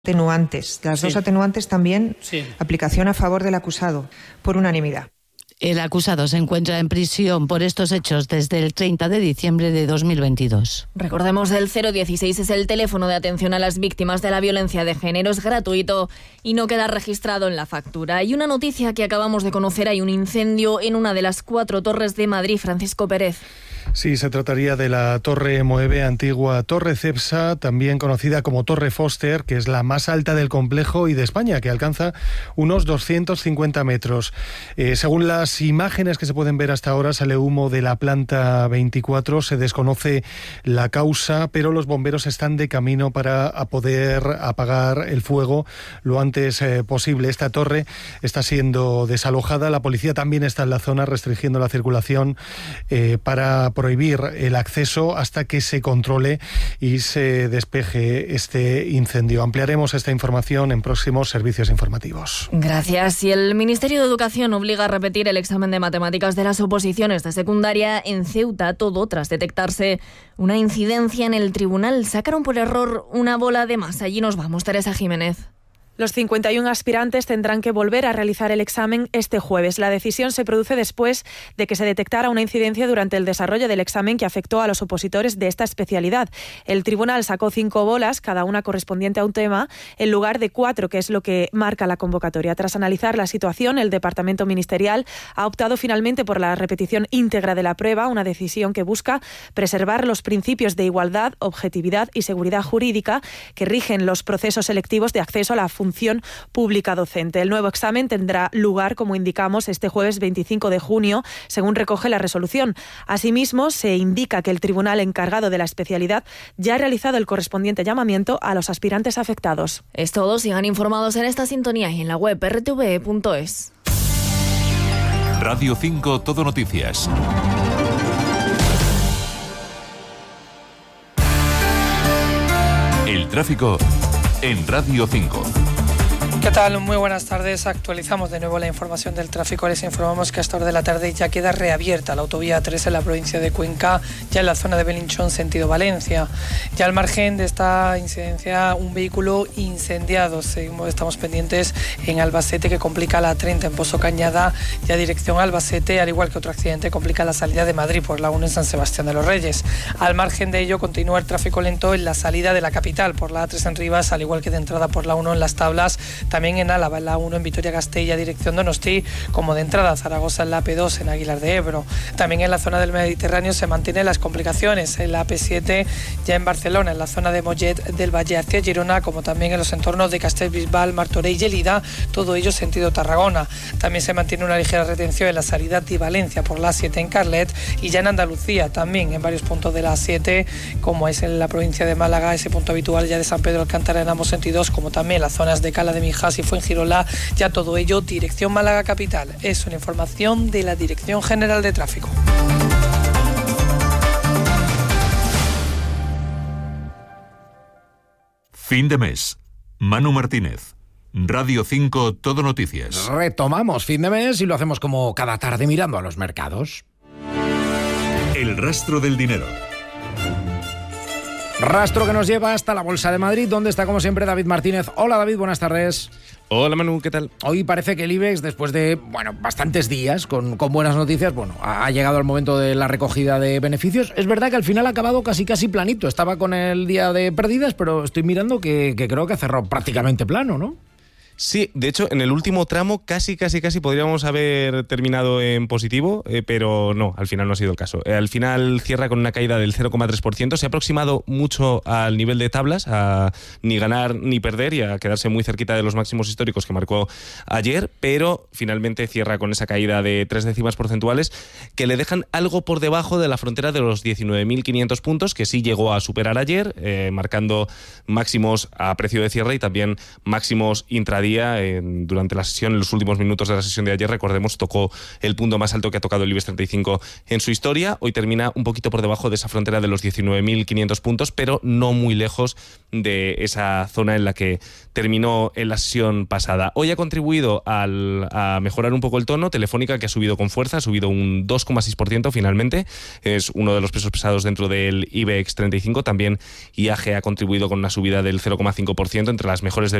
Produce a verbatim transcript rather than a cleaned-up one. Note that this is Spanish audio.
Atenuantes. Las sí. dos atenuantes también, sí. Aplicación a favor del acusado, por unanimidad. El acusado se encuentra en prisión por estos hechos desde el treinta de diciembre de dos mil veintidós. Recordemos, el cero dieciséis es el teléfono de atención a las víctimas de la violencia de género. Es gratuito y no queda registrado en la factura. Y una noticia que acabamos de conocer: hay un incendio en una de las cuatro torres de Madrid. Francisco Pérez. Sí, se trataría de la Torre Moeve, antigua Torre Cepsa, también conocida como Torre Foster, que es la más alta del complejo y de España, que alcanza unos doscientos cincuenta metros. Eh, según las imágenes que se pueden ver hasta ahora, sale humo de la planta veinticuatro, se desconoce la causa, pero los bomberos están de camino para poder apagar el fuego lo antes eh, posible. Esta torre está siendo desalojada, la policía también está en la zona restringiendo la circulación eh, para prohibir el acceso hasta que se controle y se despeje este incendio. Ampliaremos esta información en próximos servicios informativos. Gracias. Y el Ministerio de Educación obliga a repetir el examen de matemáticas de las oposiciones de secundaria en Ceuta, todo tras detectarse una incidencia en el tribunal. Sacaron por error una bola de más. Allí nos vamos, Teresa Jiménez. Los cincuenta y uno aspirantes tendrán que volver a realizar el examen este jueves. La decisión se produce después de que se detectara una incidencia durante el desarrollo del examen que afectó a los opositores de esta especialidad. El tribunal sacó cinco bolas, cada una correspondiente a un tema, en lugar de cuatro, que es lo que marca la convocatoria. Tras analizar la situación, el departamento ministerial ha optado finalmente por la repetición íntegra de la prueba, una decisión que busca preservar los principios de igualdad, objetividad y seguridad jurídica que rigen los procesos selectivos de acceso a la función pública docente. El nuevo examen tendrá lugar, como indicamos, este jueves veinticinco de junio, según recoge la resolución. Asimismo, se indica que el tribunal encargado de la especialidad ya ha realizado el correspondiente llamamiento a los aspirantes afectados. Es todo. Sigan informados en esta sintonía y en la web erre te ve punto es. Radio cinco Todo Noticias. El tráfico en Radio cinco. ¿Qué tal? Muy buenas tardes. Actualizamos de nuevo la información del tráfico. Les informamos que a esta hora de la tarde ya queda reabierta la autovía tres en la provincia de Cuenca, ya en la zona de Belinchón, sentido Valencia. Ya al margen de esta incidencia, un vehículo incendiado. Seguimos, estamos pendientes en Albacete, que complica la treinta en Pozo Cañada, ya dirección a Albacete, al igual que otro accidente complica la salida de Madrid por la uno en San Sebastián de los Reyes. Al margen de ello, continúa el tráfico lento en la salida de la capital por la A tres en Rivas, al igual que de entrada por la uno en Las Tablas. También en Álava, en la uno en Vitoria-Gasteiz, dirección Donosti, como de entrada a Zaragoza en la A P dos en Aguilar de Ebro. También en la zona del Mediterráneo se mantienen las complicaciones en la A P siete, ya en Barcelona, en la zona de Mollet del Valle hacia Girona, como también en los entornos de Castellbisbal, Martorell y Lleida, todo ello sentido Tarragona. También se mantiene una ligera retención en la salida de Valencia por la A siete en Carlet, y ya en Andalucía también en varios puntos de la A siete, como es en la provincia de Málaga, ese punto habitual ya de San Pedro Alcántara en ambos sentidos, como también las zonas de Cala de Mijas y Fuengirola, ya todo ello dirección Málaga capital. Es una información de la Dirección General de Tráfico. Fin de mes. Manu Martínez. Radio cinco Todo Noticias. Retomamos fin de mes y lo hacemos como cada tarde mirando a los mercados. El rastro del dinero. Rastro que nos lleva hasta la Bolsa de Madrid, donde está como siempre David Martínez. Hola David, buenas tardes. Hola Manu, ¿qué tal? Hoy parece que el IBEX, después de bueno bastantes días con, con buenas noticias, bueno, ha llegado al momento de la recogida de beneficios. Es verdad que al final ha acabado casi casi planito. Estaba con el día de pérdidas, pero estoy mirando que, que creo que ha cerrado prácticamente plano, ¿no? Sí, de hecho, en el último tramo casi, casi, casi podríamos haber terminado en positivo, eh, pero no, al final no ha sido el caso. Eh, al final cierra con una caída del cero coma tres por ciento, se ha aproximado mucho al nivel de tablas, a ni ganar ni perder y a quedarse muy cerquita de los máximos históricos que marcó ayer, pero finalmente cierra con esa caída de tres décimas porcentuales que le dejan algo por debajo de la frontera de los diecinueve mil quinientos puntos, que sí llegó a superar ayer, eh, marcando máximos a precio de cierre y también máximos intraday intradía en, durante la sesión, en los últimos minutos de la sesión de ayer, recordemos, tocó el punto más alto que ha tocado el IBEX treinta y cinco en su historia. Hoy termina un poquito por debajo de esa frontera de los diecinueve mil quinientos puntos, pero no muy lejos de esa zona en la que terminó en la sesión pasada. Hoy ha contribuido al, a mejorar un poco el tono Telefónica, que ha subido con fuerza, ha subido un dos coma seis por ciento finalmente, es uno de los pesos pesados dentro del IBEX treinta y cinco. También I A G ha contribuido con una subida del cero coma cinco por ciento, entre las mejores del